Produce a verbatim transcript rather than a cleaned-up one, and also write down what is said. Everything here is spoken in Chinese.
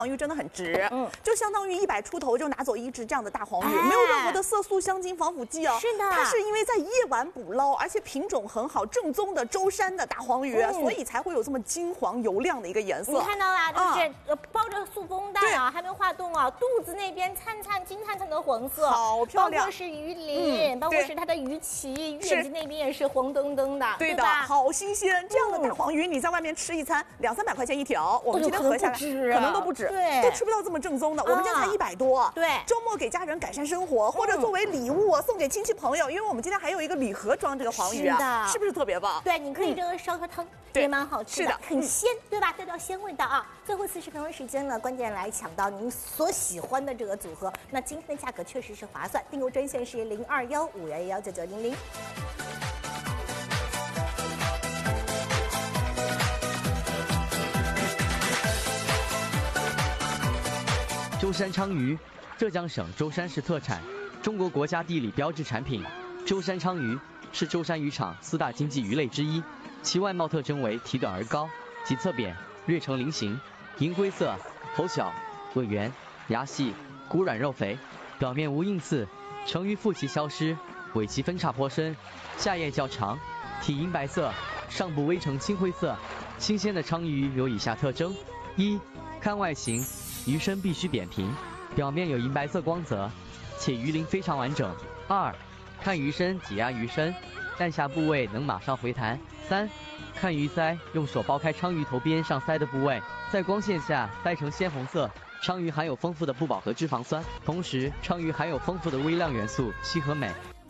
黄鱼真的很值， 嗯， 就相当于一百出头就拿走一只这样的大黄鱼， 哎、 没有任何的色素、香精、防腐剂哦。 是的， 它是因为在夜晚捕捞，而且品种很好，正宗的舟山的大黄鱼，嗯、所以才会有这么金黄油亮的一个颜色。 你看到啦，对不对？呃、嗯，包着塑封袋啊，还没化冻啊，肚子那边灿灿金灿灿的黄色， 好漂亮。 包括是鱼鳞，嗯、包括是它的鱼鳍，叶子那边也是红灯灯的， 对的，好新鲜。这样的大黄鱼，你在外面吃一餐两三百块钱一条，我们今天合下来可能都不止。 对， 都吃不到这么正宗的，我们家才一百多。 对， 周末给家人改善生活，或者作为礼物送给亲戚朋友，因为我们今天还有一个礼盒装这个黄鱼啊，是不是特别棒？ 对，你可以这个烧个汤，也蛮好吃的，很鲜，对吧？带到鲜味的啊。最后四十分钟时间了，关键来抢到您所喜欢的这个组合。那今天的价格确实是划算，订购专线是零二幺五幺幺九九零零。 舟山鲳鱼，浙江省舟山市特产，中国国家地理标志产品。舟山鲳鱼是舟山渔场四大经济鱼类之一，其外貌特征为体短而高，脊侧扁，略呈菱形，银灰色，头小，尾圆，牙细，骨软肉肥，表面无硬刺。成鱼腹鳍消失，尾鳍分叉颇深，下叶较长，体银白色，上部微呈青灰色。新鲜的鲳鱼有以下特征：一、看外形。鱼身必须扁平，表面有银白色光泽，且鱼鳞非常完整。二、看鱼身挤压鱼身，弹下部位能马上回弹。三、看鱼鳃，用手剥开鲳鱼头边上鳃的部位，在光线下鳃呈鲜红色。鲳鱼含有丰富的不饱和脂肪酸，同时鲳鱼含有丰富的微量元素硒和镁，